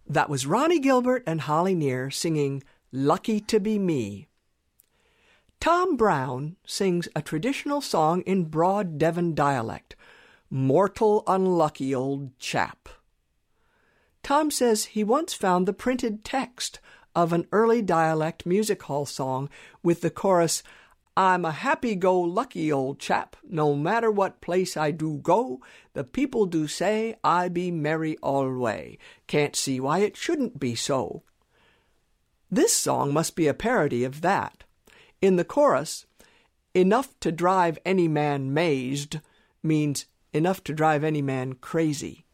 That was Ronnie Gilbert and Holly Near singing Lucky to Be Me. Tom Brown sings a traditional song in broad Devon dialect, Mortal Unlucky Old Chap. Tom says he once found the printed text of an early dialect music hall song with the chorus, I'm a happy-go-lucky old chap, no matter what place I do go, the people do say I be merry alway, can't see why it shouldn't be so. This song must be a parody of that. In the chorus, enough to drive any man mazed means enough to drive any man crazy.